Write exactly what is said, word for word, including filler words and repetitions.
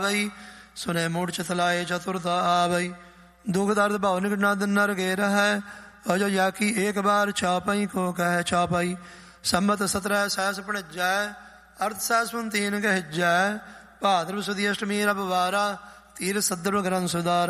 ਵਈ ਸੁਨੇ ਮੂੜ ਚਿਤ ਲਾਏ ਚਤੁਰਤਾ ਆਵਈ। ਦੁਖ ਦਰਦ ਭਉ ਨਿਕਟ ਨਦ ਨਰ ਗੇ ਰਹੈ ਅਜੋ ਜਾਕੀ ਏਕ ਬਾਰ ਛਾਪਈ ਕੋ ਕਹਿ ਛਾਪਈ। ਸੰਮਤ ਸਤਰੈ ਸਹਿਸ ਭਣਜੈ ਅਰਥ ਸਹਿਸਵਨ ਤੀਨ ਗਹਿਜੈ। ਭਾਦਰਵ ਸੁਦੀ ਅਸ਼ਟਮੀ ਰਬ ਵਾਰਾ ਤੀਰ ਸੱਦਰ ਗ੍ਰੰਥ ਸੁਦਾਰਾ।